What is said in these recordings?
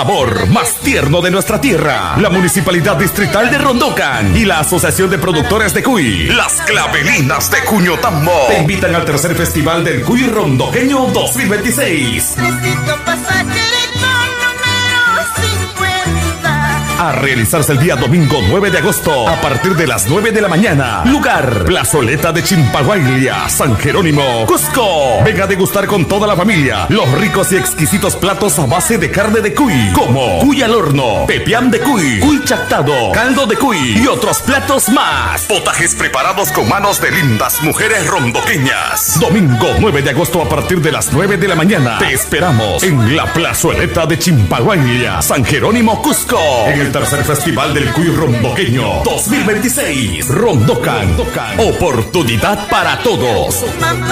Amor más tierno de nuestra tierra, la Municipalidad Distrital de Rondocan y la Asociación de Productores de Cuy, las Clavelinas de Cuñotambo, te invitan al tercer Festival del Cuy Rondoqueño 2026. A realizarse el día domingo 9 de agosto a partir de las 9 de la mañana. Lugar: Plazoleta de Chimpaguaglia, San Jerónimo, Cusco. Venga a degustar con toda la familia los ricos y exquisitos platos a base de carne de cuy, como cuy al horno, pepián de cuy chactado, caldo de cuy y otros platos más. Potajes preparados con manos de lindas mujeres rondoqueñas. Domingo 9 de agosto a partir de las 9 de la mañana. Te esperamos en la Plazoleta de Chimpaguaglia, San Jerónimo, Cusco. En el tercer Festival del Cuy Rondoqueño 2026. Rondocan, oportunidad para todos.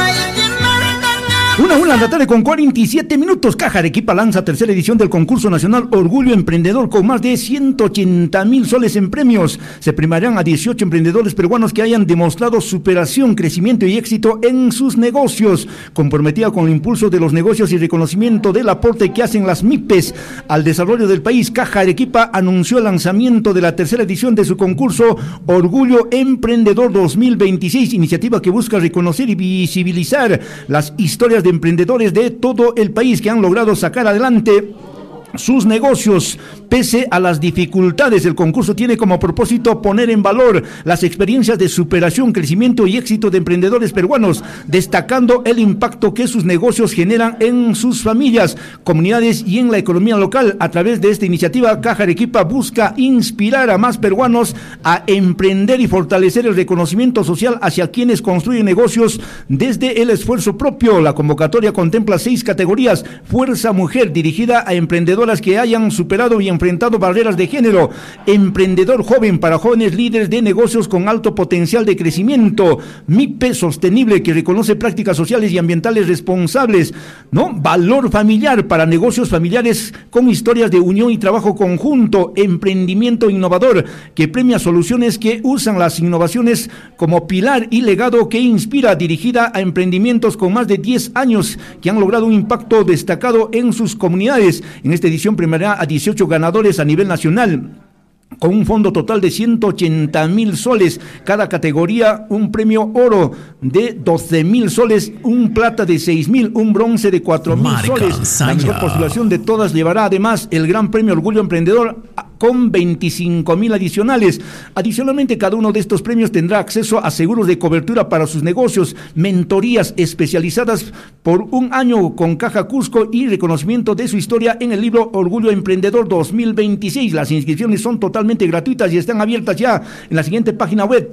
Una de la tarde con 47 minutos. Caja Arequipa lanza tercera edición del concurso nacional Orgullo Emprendedor con más de 180,000 soles en premios. Se premiarán a 18 emprendedores peruanos que hayan demostrado superación, crecimiento y éxito en sus negocios. Comprometida con el impulso de los negocios y reconocimiento del aporte que hacen las MIPES al desarrollo del país, Caja Arequipa anunció el lanzamiento de la tercera edición de su concurso Orgullo Emprendedor 2026, iniciativa que busca reconocer y visibilizar las historias de emprendedores de todo el país que han logrado sacar adelante sus negocios pese a las dificultades. El concurso tiene como propósito poner en valor las experiencias de superación, crecimiento y éxito de emprendedores peruanos, destacando el impacto que sus negocios generan en sus familias, comunidades y en la economía local. A través de esta iniciativa, Caja Arequipa busca inspirar a más peruanos a emprender y fortalecer el reconocimiento social hacia quienes construyen negocios desde el esfuerzo propio. La convocatoria contempla 6 categorías: Fuerza Mujer, dirigida a emprendedoras que hayan superado y enfrentado barreras de género; Emprendedor Joven, para jóvenes líderes de negocios con alto potencial de crecimiento; MIPE Sostenible, que reconoce prácticas sociales y ambientales responsables, ¿no? Valor Familiar, para negocios familiares con historias de unión y trabajo conjunto; Emprendimiento Innovador, que premia soluciones que usan las innovaciones como pilar y legado que inspira, dirigida a emprendimientos con más de 10 años que han logrado un impacto destacado en sus comunidades. En esta edición premiará a 18 ganadores a nivel nacional, con un fondo total de 180,000 soles. Cada categoría un premio oro de 12,000 soles, un plata de 6,000, un bronce de 4,000 soles. La mejor postulación de todas llevará además el gran premio Orgullo Emprendedor con 25,000 adicionales. Adicionalmente, cada uno de estos premios tendrá acceso a seguros de cobertura para sus negocios, mentorías especializadas por un año con Caja Cusco y reconocimiento de su historia en el libro Orgullo Emprendedor 2026. Las inscripciones son totalmente gratuitas y están abiertas ya en la siguiente página web: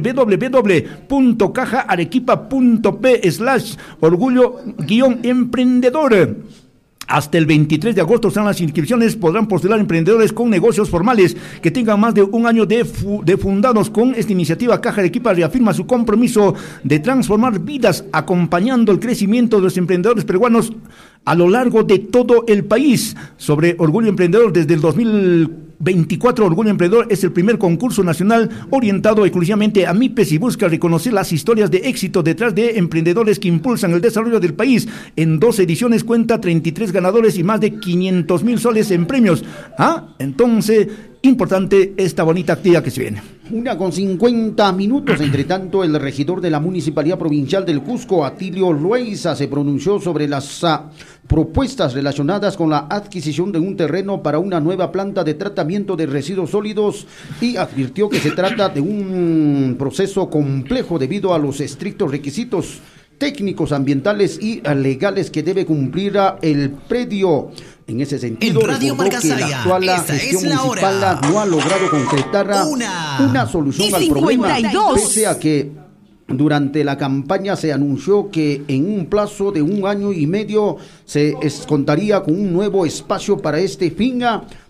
www.cajaarequipa.p/orgullo-emprendedor. Hasta el 23 de agosto están las inscripciones. Podrán postular emprendedores con negocios formales que tengan más de un año de fundados. Con esta iniciativa, Caja Arequipa reafirma su compromiso de transformar vidas, acompañando el crecimiento de los emprendedores peruanos a lo largo de todo el país. Sobre Orgullo Emprendedor, desde el 2024, Orgullo Emprendedor es el primer concurso nacional orientado exclusivamente a MIPES y busca reconocer las historias de éxito detrás de emprendedores que impulsan el desarrollo del país. En 2 ediciones cuenta 33 ganadores y más de 500,000 soles en premios. Entonces, importante esta bonita actividad que se viene. 1:50. Entre tanto, el regidor de la Municipalidad Provincial del Cusco, Atilio Loaiza, se pronunció sobre las propuestas relacionadas con la adquisición de un terreno para una nueva planta de tratamiento de residuos sólidos y advirtió que se trata de un proceso complejo debido a los estrictos requisitos técnicos, ambientales y legales que debe cumplir el predio. En ese sentido, recordó que la actual gestión municipal no ha logrado concretar una solución al problema, pese a que durante la campaña se anunció que en un plazo de 1 año y medio se contaría con un nuevo espacio para este fin.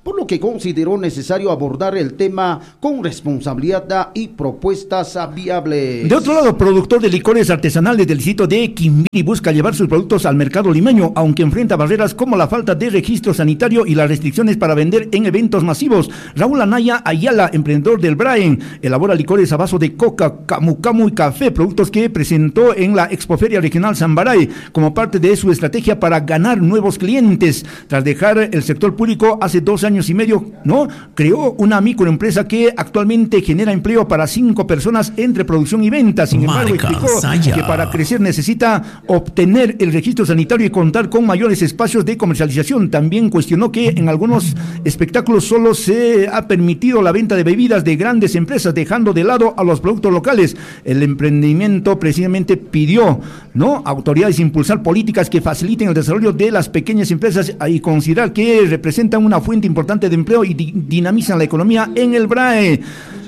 por lo que consideró necesario abordar el tema con responsabilidad y propuestas viables. De otro lado, productor de licores artesanales del distrito de Quimbiri busca llevar sus productos al mercado limeño, aunque enfrenta barreras como la falta de registro sanitario y las restricciones para vender en eventos masivos. Raúl Anaya Ayala, emprendedor del Braen, elabora licores a base de coca, camu camu y café, productos que presentó en la Expoferia Regional Sambaray como parte de su estrategia para ganar nuevos clientes. Tras dejar el sector público hace 2 años y medio, creó una microempresa que actualmente genera empleo para 5 personas entre producción y venta. Sin embargo, explicó que para crecer necesita obtener el registro sanitario y contar con mayores espacios de comercialización. También cuestionó que en algunos espectáculos solo se ha permitido la venta de bebidas de grandes empresas, dejando de lado a los productos locales. El emprendimiento precisamente pidió, autoridades impulsar políticas que faciliten el desarrollo de las pequeñas empresas y considerar que representan una fuente importante de empleo y dinamizan la economía en el BRAE.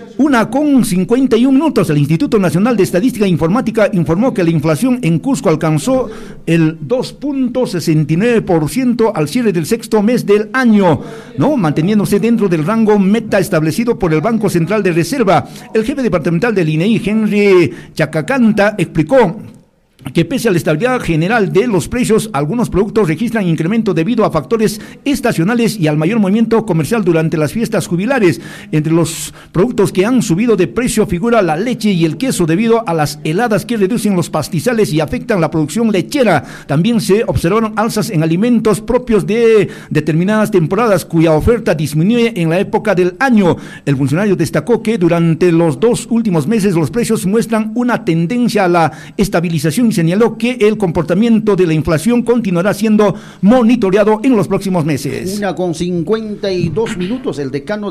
1:51. El Instituto Nacional de Estadística e Informática informó que la inflación en Cusco alcanzó el 2.69% al cierre del 6º mes del año, manteniéndose dentro del rango meta establecido por el Banco Central de Reserva. El jefe departamental del INEI, Henry Chacacanta, explicó que pese a la estabilidad general de los precios, algunos productos registran incremento debido a factores estacionales y al mayor movimiento comercial durante las fiestas jubilares. Entre los productos que han subido de precio figura la leche y el queso debido a las heladas que reducen los pastizales y afectan la producción lechera. También se observaron alzas en alimentos propios de determinadas temporadas cuya oferta disminuye en la época del año. El funcionario destacó que durante los 2 últimos meses los precios muestran una tendencia a la estabilización y señaló que el comportamiento de la inflación continuará siendo monitoreado en los próximos meses. 1:52. El decano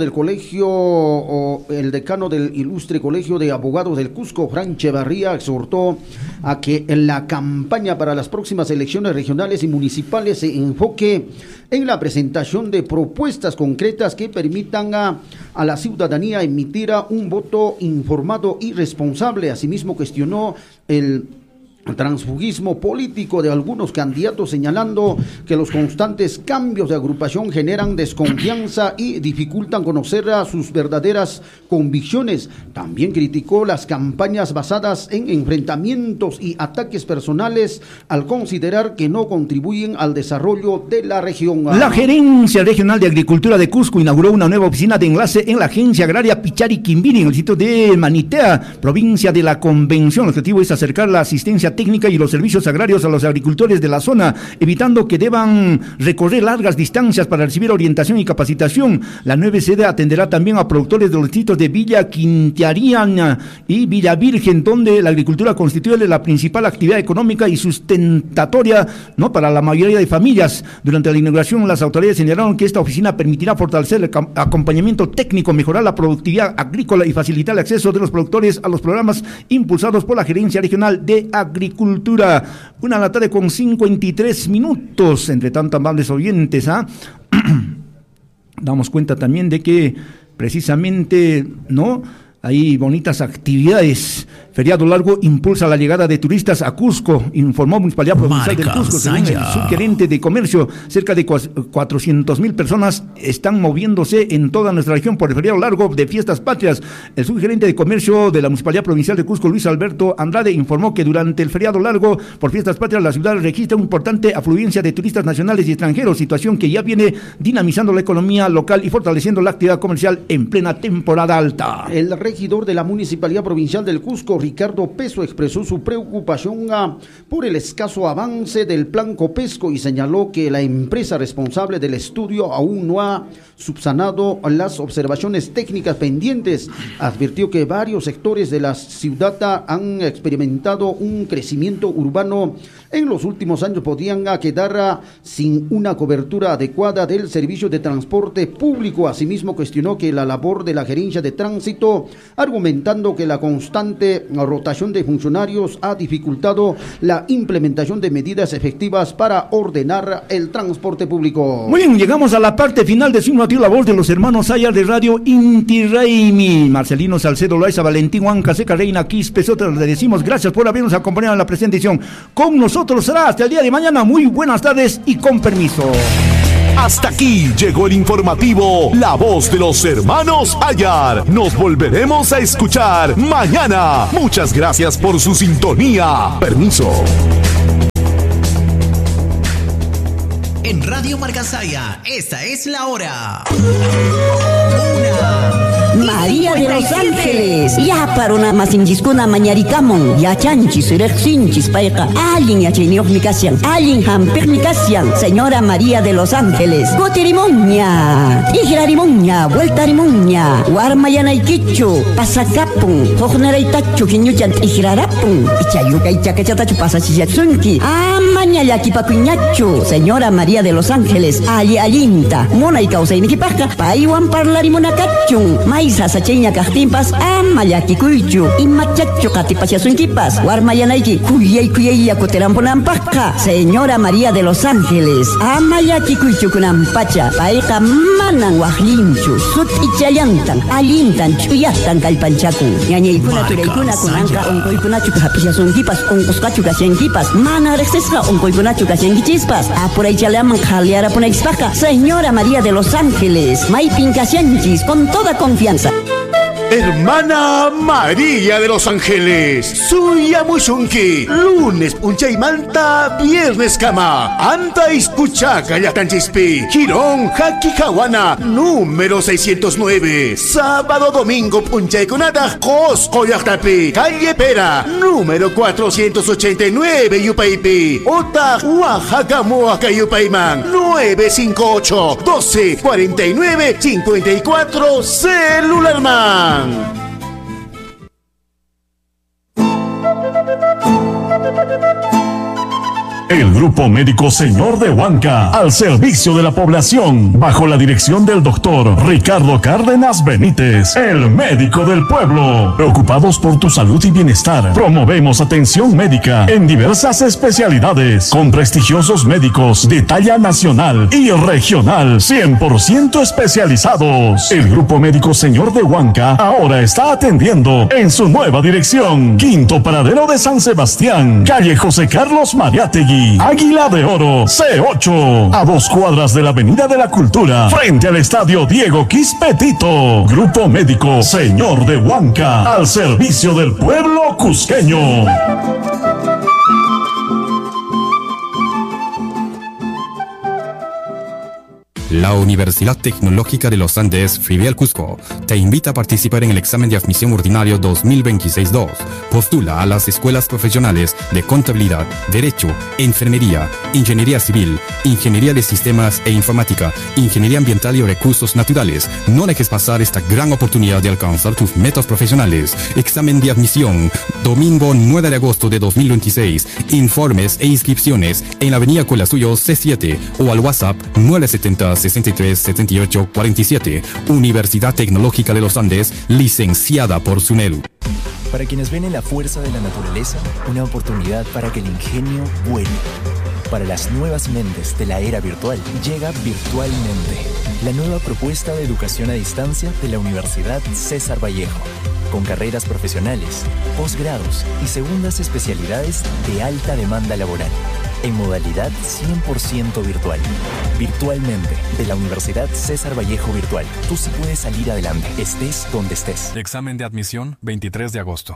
del Ilustre Colegio de Abogados del Cusco, Fran Chevarría, exhortó a que en la campaña para las próximas elecciones regionales y municipales se enfoque en la presentación de propuestas concretas que permitan a la ciudadanía emitir un voto informado y responsable. Asimismo, cuestionó el transfugismo político de algunos candidatos, señalando que los constantes cambios de agrupación generan desconfianza y dificultan conocer a sus verdaderas convicciones. También criticó las campañas basadas en enfrentamientos y ataques personales al considerar que no contribuyen al desarrollo de la región. La Gerencia Regional de Agricultura de Cusco inauguró una nueva oficina de enlace en la Agencia Agraria Pichari-Quimbiri, en el sitio de Manitea, provincia de la Convención. El objetivo es acercar la asistencia técnica y los servicios agrarios a los agricultores de la zona, evitando que deban recorrer largas distancias para recibir orientación y capacitación. La nueva sede atenderá también a productores de los distritos de Villa Quintariana y Villa Virgen, donde la agricultura constituye la principal actividad económica y sustentatoria, para la mayoría de familias. Durante la inauguración, las autoridades señalaron que esta oficina permitirá fortalecer el acompañamiento técnico, mejorar la productividad agrícola y facilitar el acceso de los productores a los programas impulsados por la Gerencia Regional de Agricultura. 1:53. Entre tanto, amables oyentes, damos cuenta también de que precisamente, hay bonitas actividades. Feriado largo impulsa la llegada de turistas a Cusco, informó Municipalidad Provincial del Cusco. Según el subgerente de comercio, cerca de 400,000 personas están moviéndose en toda nuestra región por el feriado largo de fiestas patrias. El subgerente de comercio de la Municipalidad Provincial de Cusco, Luis Alberto Andrade, informó que durante el feriado largo por fiestas patrias la ciudad registra una importante afluencia de turistas nacionales y extranjeros, situación que ya viene dinamizando la economía local y fortaleciendo la actividad comercial en plena temporada alta. El regidor de la Municipalidad Provincial del Cusco, Ricardo Peso, expresó su preocupación por el escaso avance del Plan Copesco y señaló que la empresa responsable del estudio aún no ha subsanado las observaciones técnicas pendientes. Advirtió que varios sectores de la ciudad han experimentado un crecimiento urbano en los últimos años, podían quedar sin una cobertura adecuada del servicio de transporte público. Asimismo, cuestionó que la labor de la gerencia de tránsito, argumentando que la constante rotación de funcionarios ha dificultado la implementación de medidas efectivas para ordenar el transporte público. Muy bien, llegamos a la parte final de su informativo La Voz de los Hermanos Ayar de Radio Inti Raymi. Marcelino Salcedo Loaiza, Valentín Huanca, Seca Reina Quispe, nosotros le decimos gracias por habernos acompañado en la presente edición. Con nosotros será hasta el día de mañana. Muy buenas tardes y con permiso. Hasta aquí llegó el informativo La Voz de los Hermanos Ayar. Nos volveremos a escuchar mañana. Muchas gracias por su sintonía. Permiso. En Radio Marcasaya, esta es la hora. María de los Ángeles, ya para una masinchiskuna mañarikamon, ya chanchis, rexinchis, paika, alin ya chiniochnicasian, alin hampirnicasian, Señora María de los Ángeles, gotirimoña, igrarimoña, vueltarimoña, warmayanaikichu, pasacapun, hojneraitachu, kiñuchan, igrarapun, ichayuca, ichacachatachu, pasachiyatsunki, amañayakipacuñachu, Señora María de los Ángeles, alinta, mona y causa iniquipaca, paiwan parlarimonacachun, maisa sacheña kahtimpas amayakikuychu imachacho katipasyasunkipas warmayanaiki kuyay yakuterampunampaqqa Señora María de los Ángeles amayakikuychu kunampacha payqa manan waqllinchu sut ichayantan alintan chuyaqtan kallpanchakun ñañaykuna turaykuna kunanqa unquykunachu hapishyasunkipas unqusqachu kasyankipas mana riqsisqa unquykunachu kasyankichispas apuraychalaman qhaliarapunaykispaqa Señora María de los Ángeles maypin kasyanchis con toda confianza. Hermana María de los Ángeles, suya mushunki, lunes punchaymanta, viernes kama, anta iskuchaka yakanchispi, Girón Jaquijahuana, número 609, sábado domingo punchaykunata, Cosco Yachtapi, calle Pera, número 489 Yupaypi, Ota Oaxaca Moaca Yupayman, 958 12 49 54 Celularman. El Grupo Médico Señor de Huanca, al servicio de la población, bajo la dirección del doctor Ricardo Cárdenas Benítez, el médico del pueblo. Preocupados por tu salud y bienestar, promovemos atención médica en diversas especialidades, con prestigiosos médicos de talla nacional y regional, 100% especializados. El Grupo Médico Señor de Huanca ahora está atendiendo en su nueva dirección, Quinto Paradero de San Sebastián, calle José Carlos Mariátegui, Águila de Oro, C8, a 2 cuadras de la Avenida de la Cultura, frente al Estadio Diego Quispetito. Grupo Médico Señor de Huanca, al servicio del pueblo cusqueño. La Universidad Tecnológica de los Andes, Filial Cusco, te invita a participar en el examen de admisión ordinario 2026-2. Postula a las escuelas profesionales de Contabilidad, Derecho, Enfermería, Ingeniería Civil, Ingeniería de Sistemas e Informática, Ingeniería Ambiental y Recursos Naturales. No dejes pasar esta gran oportunidad de alcanzar tus metas profesionales. Examen de admisión, domingo 9 de agosto de 2026. Informes e inscripciones en la Avenida Colasuyo C7 o al WhatsApp 970 63 78 47. Universidad Tecnológica de los Andes, licenciada por SUNEDU. Para quienes ven en la fuerza de la naturaleza una oportunidad para que el ingenio vuele. Para las nuevas mentes de la era virtual, llega Virtualmente, la nueva propuesta de educación a distancia de la Universidad César Vallejo, con carreras profesionales, posgrados y segundas especialidades de alta demanda laboral, en modalidad 100% virtual. Virtualmente, de la Universidad César Vallejo Virtual. Tú sí puedes salir adelante, estés donde estés. Examen de admisión, 23 de agosto.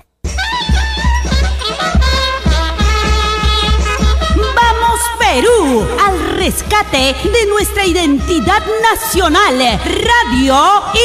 ¡Vamos Perú! Al rescate de nuestra identidad nacional. Radio y